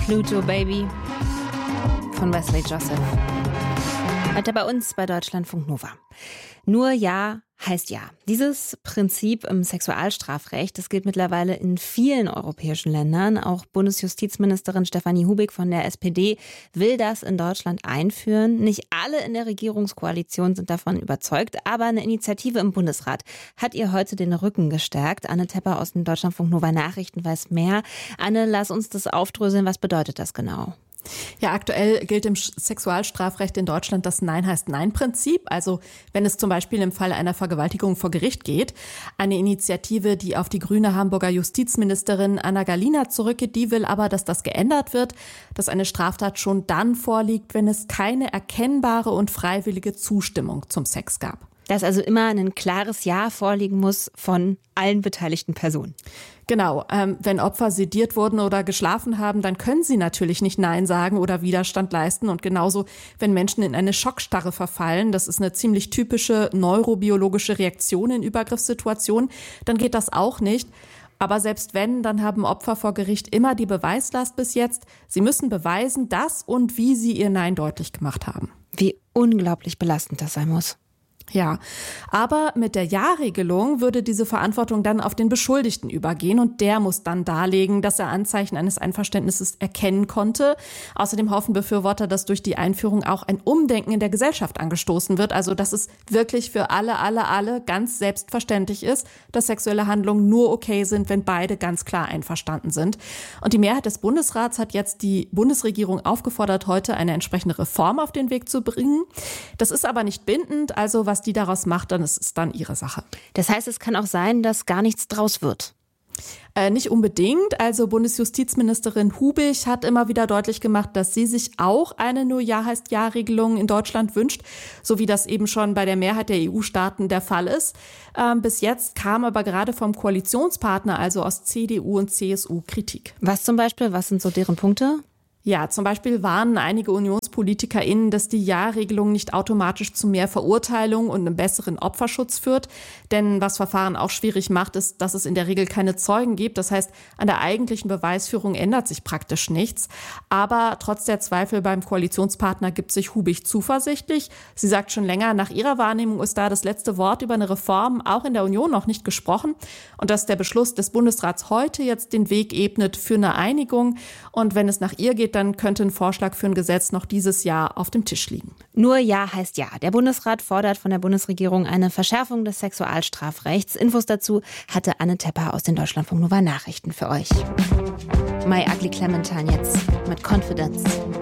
Pluto Baby von Wesley Joseph. Heute bei uns bei Deutschlandfunk Nova. Nur Ja heißt Ja. Dieses Prinzip im Sexualstrafrecht, das gilt mittlerweile in vielen europäischen Ländern. Auch Bundesjustizministerin Stefanie Hubig von der SPD will das in Deutschland einführen. Nicht alle in der Regierungskoalition sind davon überzeugt, aber eine Initiative im Bundesrat hat ihr heute den Rücken gestärkt. Anne Tepper aus den Deutschlandfunk Nova Nachrichten weiß mehr. Anne, lass uns das aufdröseln. Was bedeutet das genau? Ja, aktuell gilt im Sexualstrafrecht in Deutschland das Nein heißt Nein-Prinzip. Also wenn es zum Beispiel im Fall einer Vergewaltigung vor Gericht geht. Eine Initiative, die auf die grüne Hamburger Justizministerin Anna Gallina zurückgeht, die will aber, dass das geändert wird, dass eine Straftat schon dann vorliegt, wenn es keine erkennbare und freiwillige Zustimmung zum Sex gab. Dass also immer ein klares Ja vorliegen muss von allen beteiligten Personen. Genau, wenn Opfer sediert wurden oder geschlafen haben, dann können sie natürlich nicht Nein sagen oder Widerstand leisten. Und genauso, wenn Menschen in eine Schockstarre verfallen, das ist eine ziemlich typische neurobiologische Reaktion in Übergriffssituationen, dann geht das auch nicht. Aber selbst wenn, dann haben Opfer vor Gericht immer die Beweislast bis jetzt. Sie müssen beweisen, dass und wie sie ihr Nein deutlich gemacht haben. Wie unglaublich belastend das sein muss. Ja, aber mit der Ja-Regelung würde diese Verantwortung dann auf den Beschuldigten übergehen und der muss dann darlegen, dass er Anzeichen eines Einverständnisses erkennen konnte. Außerdem hoffen Befürworter, dass durch die Einführung auch ein Umdenken in der Gesellschaft angestoßen wird, also dass es wirklich für alle ganz selbstverständlich ist, dass sexuelle Handlungen nur okay sind, wenn beide ganz klar einverstanden sind. Und die Mehrheit des Bundesrats hat jetzt die Bundesregierung aufgefordert, heute eine entsprechende Reform auf den Weg zu bringen. Das ist aber nicht bindend, also was die daraus macht, dann ist es dann ihre Sache. Das heißt, es kann auch sein, dass gar nichts draus wird. Nicht unbedingt. Also Bundesjustizministerin Hubig hat immer wieder deutlich gemacht, dass sie sich auch eine nur Ja heißt Ja-Regelung in Deutschland wünscht, so wie das eben schon bei der Mehrheit der EU-Staaten der Fall ist. Bis jetzt kam aber gerade vom Koalitionspartner, also aus CDU und CSU, Kritik. Was zum Beispiel? Was sind so deren Punkte? Ja, zum Beispiel warnen einige UnionspolitikerInnen, dass die Ja-Regelung nicht automatisch zu mehr Verurteilung und einem besseren Opferschutz führt. Denn was Verfahren auch schwierig macht, ist, dass es in der Regel keine Zeugen gibt. Das heißt, an der eigentlichen Beweisführung ändert sich praktisch nichts. Aber trotz der Zweifel beim Koalitionspartner gibt sich Hubig zuversichtlich. Sie sagt schon länger, nach ihrer Wahrnehmung ist da das letzte Wort über eine Reform auch in der Union noch nicht gesprochen. Und dass der Beschluss des Bundesrats heute jetzt den Weg ebnet für eine Einigung. Und wenn es nach ihr geht, dann könnte ein Vorschlag für ein Gesetz noch dieses Jahr auf dem Tisch liegen. Nur Ja heißt Ja. Der Bundesrat fordert von der Bundesregierung eine Verschärfung des Sexualstrafrechts. Infos dazu hatte Anne Tepper aus den Deutschlandfunk Nova Nachrichten für euch. My Ugly Clementine jetzt mit Confidence.